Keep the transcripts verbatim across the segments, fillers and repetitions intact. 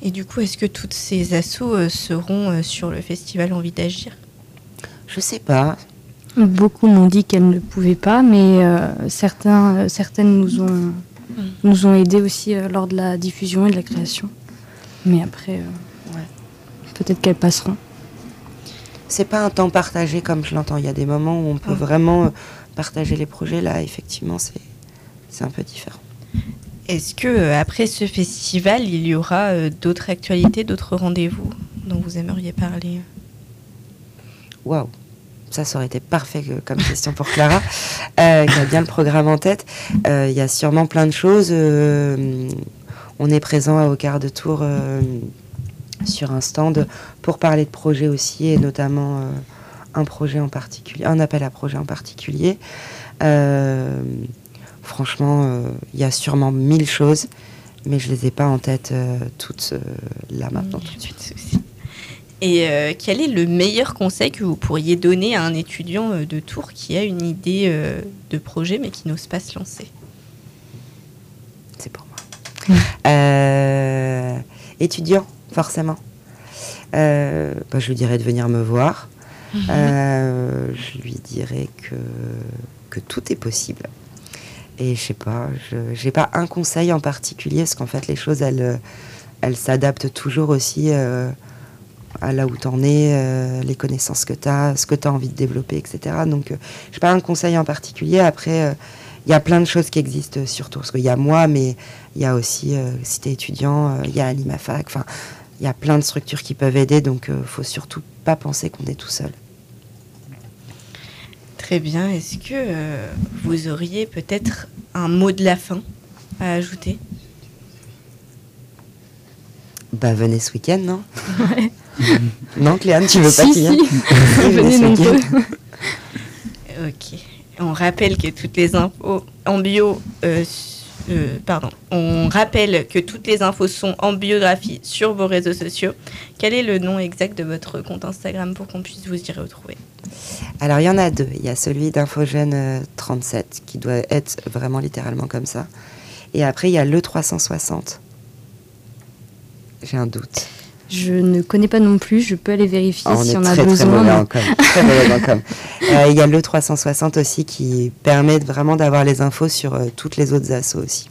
Et du coup, est-ce que toutes ces assos euh, seront euh, sur le festival Envie d'agir ? Je sais pas. Beaucoup m'ont dit qu'elles ne pouvaient pas, mais euh, certains, euh, certaines nous ont, mmh. nous ont aidés aussi euh, lors de la diffusion et de la création. Mais après, euh, ouais. peut-être qu'elles passeront. C'est pas un temps partagé comme je l'entends. Il y a des moments où on peut mmh. vraiment partager les projets. Là, effectivement, c'est, c'est un peu différent. Est-ce que euh, après ce festival, il y aura euh, d'autres actualités, d'autres rendez-vous dont vous aimeriez parler ? Waouh, ça, ça aurait été parfait comme question pour Clara, euh, qui a bien le programme en tête. Euh, il y a sûrement plein de choses. Euh, on est présent à Au Quart de Tour euh, sur un stand pour parler de projets aussi, et notamment euh, un projet en particulier, un appel à projet en particulier. Euh, franchement, il euh, y a sûrement mille choses, mais je les ai pas en tête euh, toutes euh, là maintenant tout de suite. Et euh, quel est le meilleur conseil que vous pourriez donner à un étudiant euh, de Tours qui a une idée euh, de projet mais qui n'ose pas se lancer ? C'est pour moi. Mmh. Euh, étudiant, forcément. Euh, bah, je lui dirais de venir me voir. Mmh. Euh, je lui dirais que, que tout est possible. Et je sais pas, je n'ai pas un conseil en particulier, parce qu'en fait, les choses, elles, elles s'adaptent toujours aussi euh, à là où tu en es, euh, les connaissances que tu as, ce que tu as envie de développer, et cetera. Donc, euh, je n'ai pas un conseil en particulier. Après, il euh, y a plein de choses qui existent sur Tours. Parce qu'il y a moi, mais il y a aussi, euh, si tu es étudiant, il euh, y a l'IMAFAC. Enfin, il y a plein de structures qui peuvent aider. Donc, il euh, ne faut surtout pas penser qu'on est tout seul. Très bien. Est-ce que euh, vous auriez peut-être un mot de la fin à ajouter ? Bah, venez ce week-end, non ? Ouais. Non, Cléane, tu veux pas si, finir ? Si, venez ce week-end. Ok. On rappelle que toutes les infos en bio... Euh, euh, pardon. On rappelle que toutes les infos sont en biographie sur vos réseaux sociaux. Quel est le nom exact de votre compte Instagram pour qu'on puisse vous y retrouver ? Alors, il y en a deux. Il y a celui d'Infojeune euh, trente-sept, qui doit être vraiment littéralement comme ça. Et après, il y a le trois cent soixante. J'ai un doute. Je ne connais pas non plus. Je peux aller vérifier oh, si on, on a très, besoin. Très mauvais en com. Très mauvais en com. Euh, il y a le trois cent soixante aussi qui permet vraiment d'avoir les infos sur euh, toutes les autres assos aussi.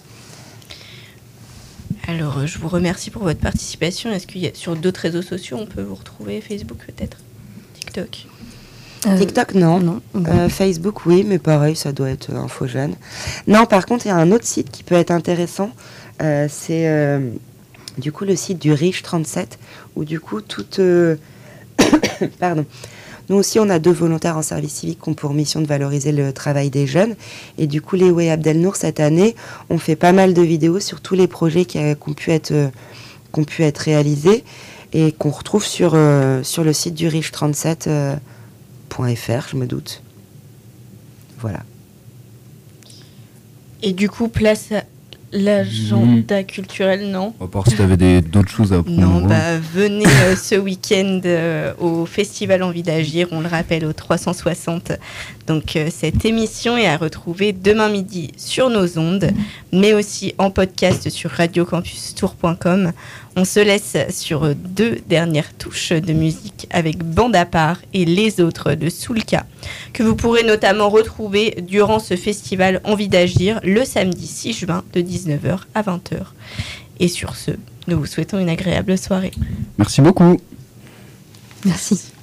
Alors, je vous remercie pour votre participation. Est-ce qu'il y a sur d'autres réseaux sociaux, on peut vous retrouver ? Facebook peut-être ? TikTok ? Euh, TikTok, non. non. Euh, Facebook, oui, mais pareil, ça doit être Infojeune. Non, par contre, il y a un autre site qui peut être intéressant. Euh, c'est euh, du coup le site du Riche trente-sept, où du coup, toute... Euh... Pardon. Nous aussi, on a deux volontaires en service civique qui ont pour mission de valoriser le travail des jeunes. Et du coup, les Way Abdelnour, cette année, ont fait pas mal de vidéos sur tous les projets qui, a, qui, ont, pu être, euh, qui ont pu être réalisés et qu'on retrouve sur, euh, sur le site du riche trente-sept point f r, euh, je me doute. Voilà. Et du coup, place à l'agenda mmh. culturel, non ? À part si tu avais d'autres choses à promouvoir. Non, bah, venez euh, ce week-end euh, au Festival Envie d'agir, on le rappelle, au trois cent soixante. Donc, euh, cette émission est à retrouver demain midi sur nos ondes, mais aussi en podcast sur radio campus tours point com. On se laisse sur deux dernières touches de musique avec Bande à part et Les Autres de Soulka, que vous pourrez notamment retrouver durant ce festival Envie d'agir le samedi six juin de dix-neuf heures à vingt heures. Et sur ce, nous vous souhaitons une agréable soirée. Merci beaucoup. Merci.